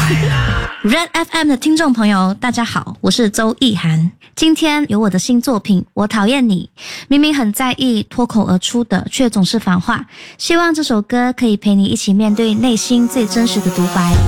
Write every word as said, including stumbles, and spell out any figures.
Red F M 的听众朋友大家好，我是周意涵。今天有我的新作品《我讨厌你》，明明很在意，脱口而出的却总是反话。希望这首歌可以陪你一起面对内心最真实的独白。